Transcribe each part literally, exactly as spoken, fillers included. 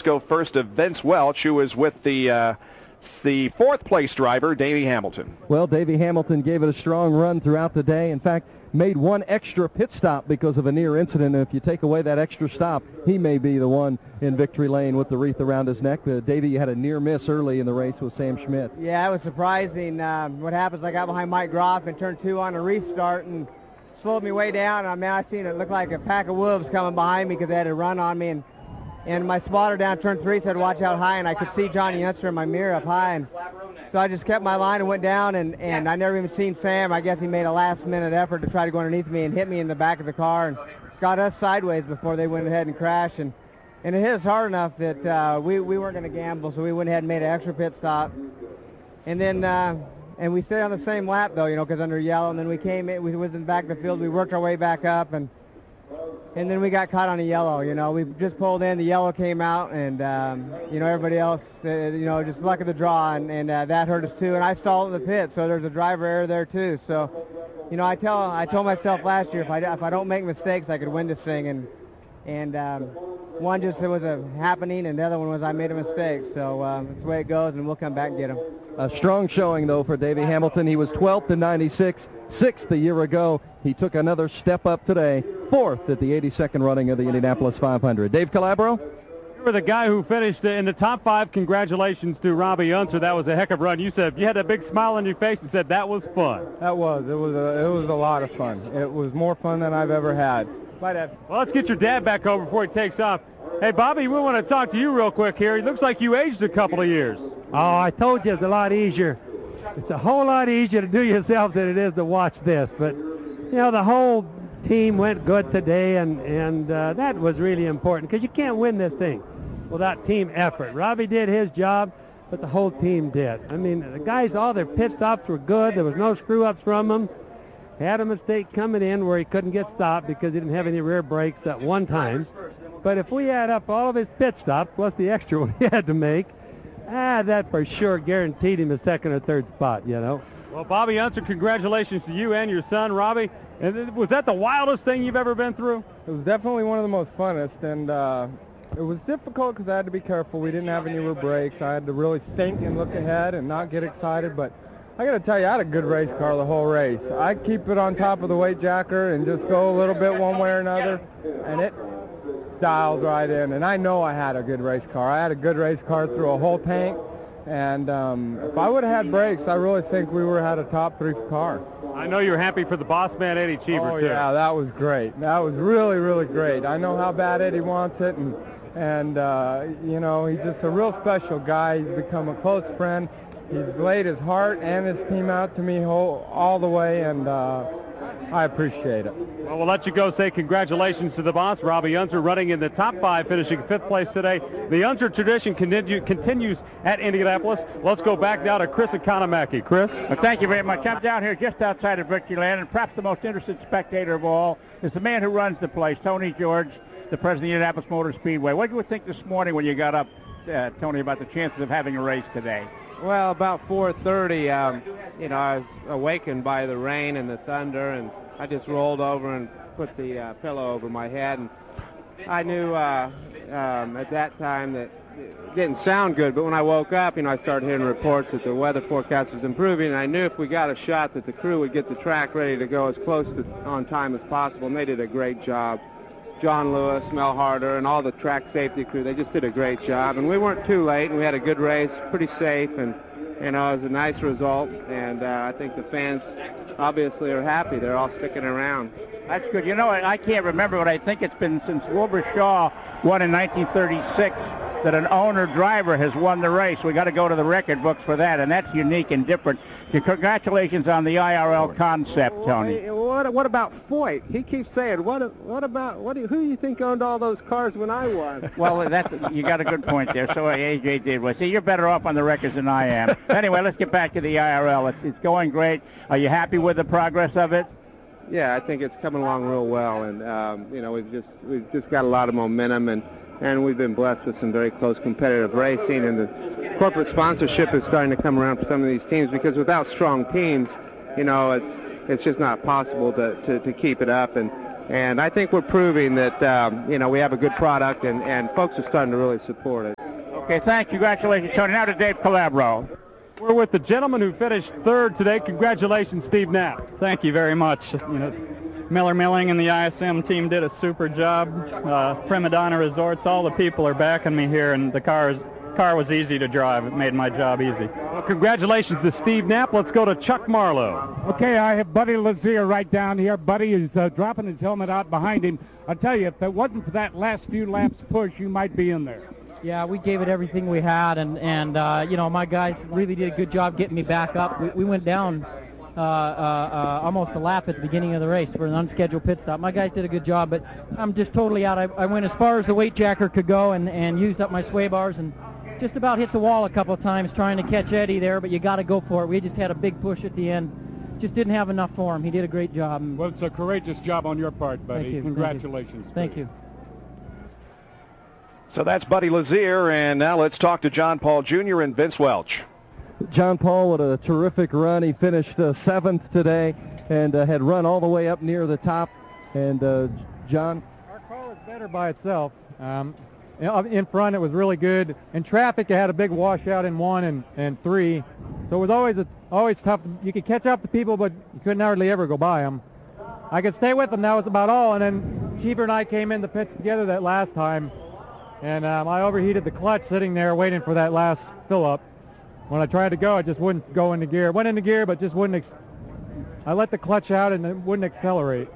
go first to Vince Welch, who is with the uh, the fourth place driver, Davey Hamilton. Well, Davey Hamilton gave it a strong run throughout the day. In fact, made one extra pit stop because of a near incident. And if you take away that extra stop, he may be the one in victory lane with the wreath around his neck. Uh, Davey, you had a near miss early in the race with Sam Schmidt. Yeah, it was surprising. Um, what happens, I got behind Mike Groff and turned two on a restart and slowed me way down. I mean, I seen it look like a pack of wolves coming behind me because they had a run on me. And And my spotter down turn three said, watch out high, and I could see Johnny Youngster in my mirror up high. And so I just kept my line and went down, and, and I never even seen Sam. I guess he made a last-minute effort to try to go underneath me and hit me in the back of the car and got us sideways before they went ahead and crashed. And, and it hit us hard enough that uh, we, we weren't going to gamble, so we went ahead and made an extra pit stop. And then uh, and we stayed on the same lap, though, you know, because under yellow. And then we came in, we was in the back of the field. We worked our way back up, and And then we got caught on a yellow. You know, we just pulled in, the yellow came out, and, um, you know, everybody else, uh, you know, just luck of the draw, and, and uh, that hurt us too. And I stalled in the pit, so there's a driver error there too. So, you know, I tell, I told myself last year if I, if I don't make mistakes, I could win this thing. And, and um, one just it was a happening, and the other one was I made a mistake. So um, that's the way it goes, and we'll come back and get him. A strong showing, though, for Davey Hamilton. He was twelfth in ninety-six, sixth a year ago. He took another step up today, fourth at the eighty-second running of the Indianapolis five hundred. Dave Calabro? You were the guy who finished in the top five. Congratulations to Robbie Unser. That was a heck of a run. You said you had a big smile on your face and said that was fun. That was. It was a, it was a lot of fun. It was more fun than I've ever had. Bye, Dad. Well, let's get your dad back over before he takes off. Hey, Bobby, we want to talk to you real quick here. It looks like you aged a couple of years. Oh, I told you it's a lot easier. It's a whole lot easier to do yourself than it is to watch this. But, you know, the whole team went good today, and, and uh, that was really important because you can't win this thing without team effort. Robbie did his job, but the whole team did. I mean, the guys, all their pit stops were good. There was no screw-ups from them. Had a mistake coming in where he couldn't get stopped because he didn't have any rear brakes that one time. But if we add up all of his pit stops plus the extra one he had to make, ah, that for sure guaranteed him a second or third spot, you know. Well, Bobby Unser, congratulations to you and your son, Robbie. And was that the wildest thing you've ever been through? It was definitely one of the most funnest, and uh, it was difficult because I had to be careful. We didn't have any rear brakes. I had to really think and look ahead and not get excited, but I got to tell you, I had a good race car the whole race. I keep it on top of the weight jacker and just go a little bit one way or another, and it dialed right in. And I know I had a good race car. I had a good race car through a whole tank, and um, if I would have had brakes, I really think we would have had a top three car. I know you're happy for the Boss Man Eddie Cheever, oh, too. Yeah, that was great. That was really, really great. I know how bad Eddie wants it, and, and uh, you know, he's just a real special guy. He's become a close friend. He's laid his heart and his team out to me whole, all the way, and uh, I appreciate it. Well, we'll let you go. Say congratulations to the boss, Robbie Unser, running in the top five, finishing fifth place today. The Unser tradition continue, continues at Indianapolis. Let's go back now to Chris Economaki. Chris? Well, thank you very much. I'm down here just outside of Victory Land, and perhaps the most interested spectator of all is the man who runs the place, Tony George, the president of the Indianapolis Motor Speedway. What did you think this morning when you got up, uh, Tony, about the chances of having a race today? Well, about four thirty, um, you know, I was awakened by the rain and the thunder, and I just rolled over and put the uh, pillow over my head. And I knew uh, um, at that time that it didn't sound good, but when I woke up, you know, I started hearing reports that the weather forecast was improving, and I knew if we got a shot that the crew would get the track ready to go as close to on time as possible, and they did a great job. John Lewis, Mel Harder, and all the track safety crew, they just did a great job. And we weren't too late, and we had a good race, pretty safe, and, you know, it was a nice result. And uh, I think the fans obviously are happy. They're all sticking around. That's good. You know, I, I can't remember, but I think it's been since Wilbur Shaw won in nineteen thirty-six that an owner-driver has won the race. We got to go to the record books for that, and that's unique and different. Congratulations on the I R L concept, Tony. What, what about Foyt? He keeps saying, what what about, what do, who do you think owned all those cars when I won? Well, that's, you got a good point there. So A J did. Well, see, you're better off on the records than I am. Anyway, let's get back to the I R L. It's, it's going great. Are you happy with the progress of it? Yeah, I think it's coming along real well, and um, you know, we've just we've just got a lot of momentum, and and we've been blessed with some very close competitive racing, and the corporate sponsorship is starting to come around for some of these teams, because without strong teams, you know, it's it's just not possible to, to, to keep it up, and and I think we're proving that um, you know, we have a good product, and, and folks are starting to really support it. Okay, thank you. Congratulations, Tony. Now to Dave Calabro. We're with the gentleman who finished third today. Congratulations, Steve Knapp. Thank you very much. You know, Miller Milling and the I S M team did a super job. Uh, Prima Donna Resorts, all the people are backing me here, and the car, is, car was easy to drive. It made my job easy. Well, congratulations to Steve Knapp. Let's go to Chuck Marlowe. Okay, I have Buddy Lazier right down here. Buddy is uh, dropping his helmet out behind him. I'll tell you, if it wasn't for that last few laps push, you might be in there. Yeah, we gave it everything we had, and, and uh, you know, my guys really did a good job getting me back up. We, we went down uh, uh, uh, almost a lap at the beginning of the race for an unscheduled pit stop. My guys did a good job, but I'm just totally out. I, I went as far as the weight jacker could go and, and used up my sway bars and just about hit the wall a couple of times trying to catch Eddie there, but you got to go for it. We just had a big push at the end. Just didn't have enough for him. He did a great job. Well, it's a courageous job on your part, buddy. Thank you. Congratulations. Thank you. So that's Buddy Lazier, and now let's talk to John Paul Junior and Vince Welch. John Paul with a terrific run. He finished uh, seventh today and uh, had run all the way up near the top. And uh, John? Our car was better by itself. Um, in front, it was really good. In traffic, it had a big washout in one and, and three. So it was always a, always tough. You could catch up to people, but you couldn't hardly ever go by them. I could stay with them. That was about all. And then Cheever and I came in the pits together that last time. And um, I overheated the clutch sitting there waiting for that last fill-up. When I tried to go, it just wouldn't go into gear. Went into gear, but just wouldn't. Ex- I let the clutch out and it wouldn't accelerate.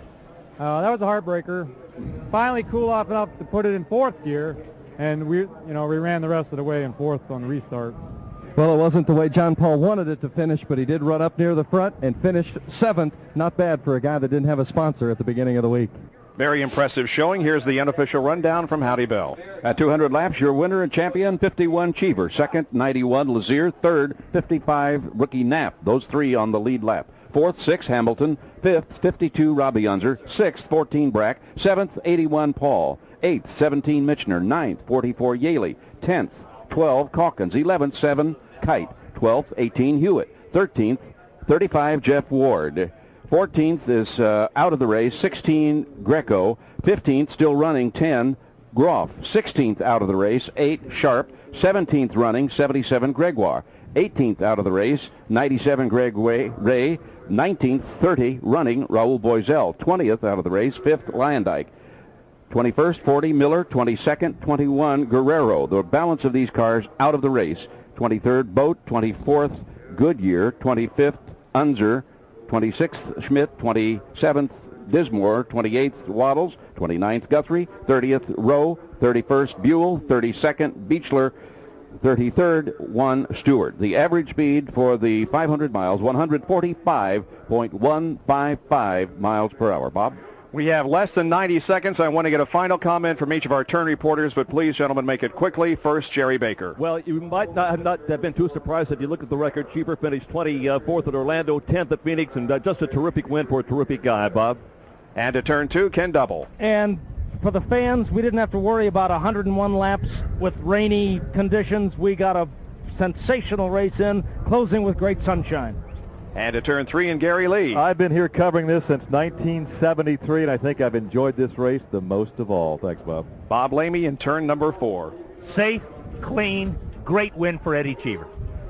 Uh, that was a heartbreaker. Finally cool off enough to put it in fourth gear, and we, you know, we ran the rest of the way in fourth on the restarts. Well, it wasn't the way John Paul wanted it to finish, but he did run up near the front and finished seventh. Not bad for a guy that didn't have a sponsor at the beginning of the week. Very impressive showing. Here's the unofficial rundown from Howdy Bell. At two hundred laps, your winner and champion, fifty-one Cheever. Second, ninety-one Lazier. Third, fifty-five Rookie Knapp. Those three on the lead lap. Fourth, six Hamilton. Fifth, fifty-two Robbie Unser. Sixth, fourteen Brack. Seventh, eighty-one Paul. Eighth, seventeen Michener. Ninth, forty-four Yaley. Tenth, twelve Calkins. Eleventh, seven Kite. Twelfth, eighteen Hewitt. Thirteenth, thirty-five Jeff Ward. fourteenth is uh, out of the race, sixteen Greco. fifteenth still running, ten Groff. sixteenth out of the race, eight Sharp. seventeenth running, seventy-seven Gregoire. eighteenth out of the race, ninety-seven Greg Ray. nineteenth, thirty running, Raul Boisel. twentieth out of the race, fifth Lyondike. twenty-first, forty Miller. twenty-second, twenty-one Guerrero. The balance of these cars out of the race. twenty-third Boat. twenty-fourth Goodyear. twenty-fifth Unser. twenty-sixth Schmidt. twenty-seventh Dismore. twenty-eighth Waddles. twenty-ninth Guthrie. thirtieth Rowe. thirty-first Buell. thirty-second Beechler. thirty-third one Stewart. The average speed for the five hundred miles, one forty-five point one five five miles per hour. Bob? We have less than ninety seconds. I want to get a final comment from each of our turn reporters, but please, gentlemen, make it quickly. First, Jerry Baker. Well, you might not have, not have been too surprised if you look at the record. Cheever finished twenty-fourth at Orlando, tenth at Phoenix, and uh, just a terrific win for a terrific guy, Bob. And to turn two, Ken Double. And for the fans, we didn't have to worry about one hundred one laps with rainy conditions. We got a sensational race in, closing with great sunshine. And to turn three, and Gary Lee. I've been here covering this since nineteen seventy-three, and I think I've enjoyed this race the most of all. Thanks, Bob. Bob Lamey in turn number four. Safe, clean, great win for Eddie Cheever.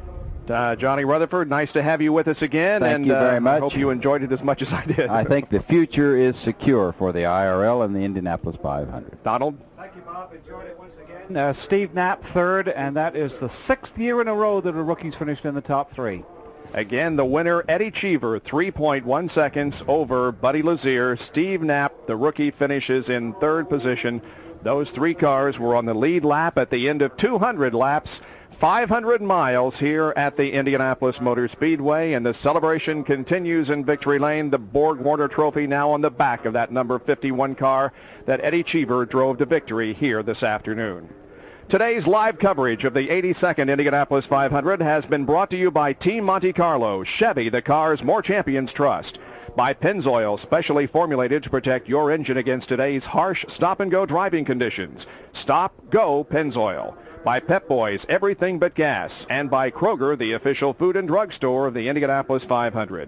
Uh, Johnny Rutherford, nice to have you with us again. Thank and, you very uh, much. I hope you enjoyed it as much as I did. I think the future is secure for the I R L and the Indianapolis five hundred. Donald? Thank you, Bob. Enjoyed it once again. Uh, Steve Knapp third, and that is the sixth year in a row that a rookie's finished in the top three. Again, the winner, Eddie Cheever, three point one seconds over Buddy Lazier. Steve Knapp, the rookie, finishes in third position. Those three cars were on the lead lap at the end of two hundred laps, five hundred miles here at the Indianapolis Motor Speedway, and the celebration continues in Victory Lane. The Borg Warner Trophy now on the back of that number fifty-one car that Eddie Cheever drove to victory here this afternoon. Today's live coverage of the eighty-second Indianapolis five hundred has been brought to you by Team Monte Carlo, Chevy, the cars more champions trust. By Pennzoil, specially formulated to protect your engine against today's harsh stop-and-go driving conditions. Stop, go, Pennzoil. By Pep Boys, everything but gas. And by Kroger, the official food and drug store of the Indianapolis five hundred.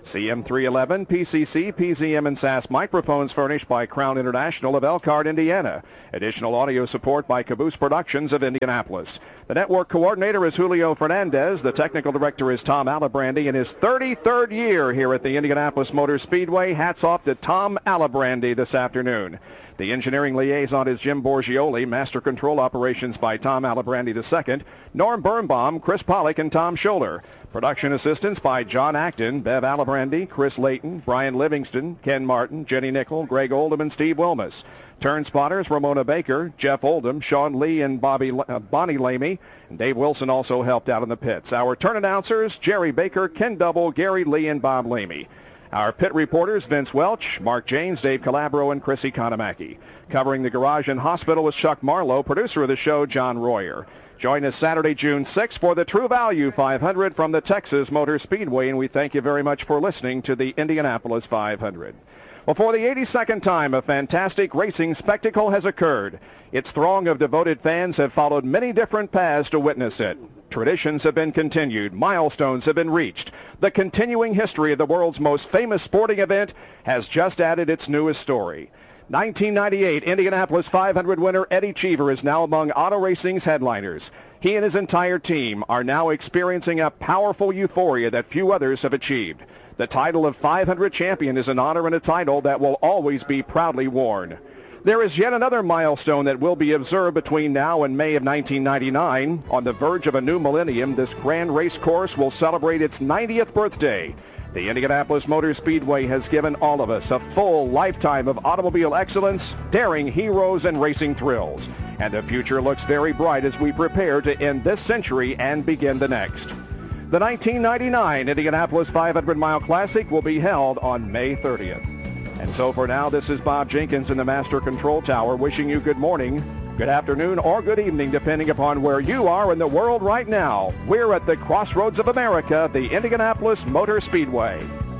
C M three eleven, P C C, P Z M, and S A S microphones furnished by Crown International of Elkhart, Indiana. Additional audio support by Caboose Productions of Indianapolis. The network coordinator is Julio Fernandez. The technical director is Tom Alabrandy in his thirty-third year here at the Indianapolis Motor Speedway. Hats off to Tom Alabrandy this afternoon. The engineering liaison is Jim Borgioli. Master control operations by Tom Alabrandy the second. Norm Birnbaum, Chris Pollock, and Tom Scholler. Production assistance by John Acton, Bev Alabrandy, Chris Layton, Brian Livingston, Ken Martin, Jenny Nickel, Greg Oldham, and Steve Wilmus. Turn spotters, Ramona Baker, Jeff Oldham, Sean Lee, and Bobby uh, Bonnie Lamy. And Dave Wilson also helped out in the pits. Our turn announcers, Jerry Baker, Ken Double, Gary Lee, and Bob Lamy. Our pit reporters, Vince Welch, Mark James, Dave Calabro, and Chris Economaki. Covering the garage and hospital was Chuck Marlowe, producer of the show, John Royer. Join us Saturday, June sixth for the True Value five hundred from the Texas Motor Speedway, and we thank you very much for listening to the Indianapolis five hundred. Well, for the eighty-second time, a fantastic racing spectacle has occurred. Its throng of devoted fans have followed many different paths to witness it. Traditions have been continued. Milestones have been reached. The continuing history of the world's most famous sporting event has just added its newest story. nineteen ninety-eight Indianapolis five hundred winner Eddie Cheever is now among auto racing's headliners. He and his entire team are now experiencing a powerful euphoria that few others have achieved. The title of five hundred champion is an honor and a title that will always be proudly worn. There is yet another milestone that will be observed between now and May of nineteen ninety-nine. On the verge of a new millennium, this grand race course will celebrate its ninetieth birthday. The Indianapolis Motor Speedway has given all of us a full lifetime of automobile excellence, daring heroes, and racing thrills. And the future looks very bright as we prepare to end this century and begin the next. The nineteen ninety-nine Indianapolis five hundred mile Classic will be held on May thirtieth. And so for now, this is Bob Jenkins in the Master Control Tower wishing you good morning, good afternoon, or good evening, depending upon where you are in the world right now. We're at the crossroads of America, the Indianapolis Motor Speedway.